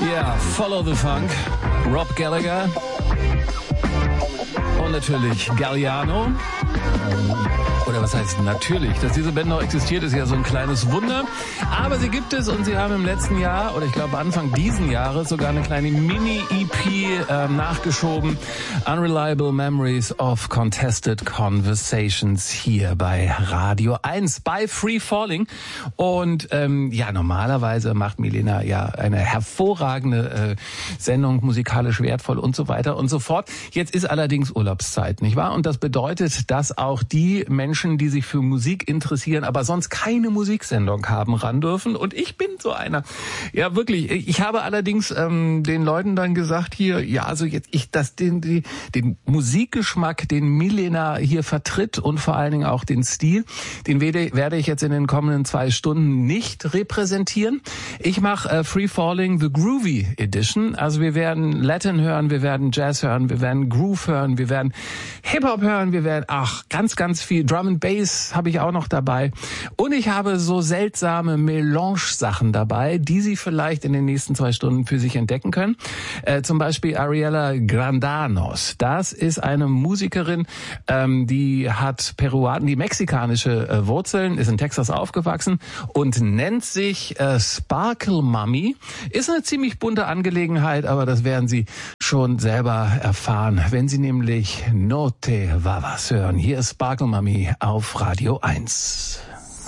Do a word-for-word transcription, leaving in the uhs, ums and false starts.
Yeah, Follow the Funk, Rob Gallagher und natürlich Galliano. Oder was heißt natürlich? Dass diese Band noch existiert, ist ja so ein kleines Wunder. Aber sie gibt es und sie haben im letzten Jahr, oder ich glaube Anfang diesen Jahres, sogar eine kleine Mini-E P äh, nachgeschoben. Unreliable Memories of Contested Conversations hier bei Radio eins, bei Free Falling. Und ähm, ja, normalerweise macht Milena ja eine hervorragende äh, Sendung, musikalisch wertvoll und so weiter und so fort. Jetzt ist allerdings Urlaubszeit, nicht wahr? Und das bedeutet, dass auch die Menschen, die sich für Musik interessieren, aber sonst keine Musiksendung haben, ran dürfen. Und ich bin so einer. Ja, wirklich. Ich habe allerdings ähm, den Leuten dann gesagt hier, ja, also jetzt ich das den die, den Musikgeschmack, den Milena hier vertritt und vor allen Dingen auch den Stil, den werde, werde ich jetzt in den kommenden zwei Stunden nicht repräsentieren. Ich mache äh, Free Falling the Groovy Edition. Also wir werden Latin hören, wir werden Jazz hören, wir werden Groove hören, wir werden Hip-Hop hören, wir werden ach ganz ganz viel Drum and Bass habe ich auch noch dabei. Und ich habe so seltsame Melange-Sachen dabei, die Sie vielleicht in den nächsten zwei Stunden für sich entdecken können. Äh, zum Beispiel Ariela Grandanos. Das ist eine Musikerin, ähm, die hat Peruanen, die mexikanische äh, Wurzeln, ist in Texas aufgewachsen und nennt sich äh, Sparkle Mummy. Ist eine ziemlich bunte Angelegenheit, aber das werden Sie schon selber erfahren, wenn Sie nämlich No Te Vavas hören. Hier ist Sparkle Mummy auf Radio eins.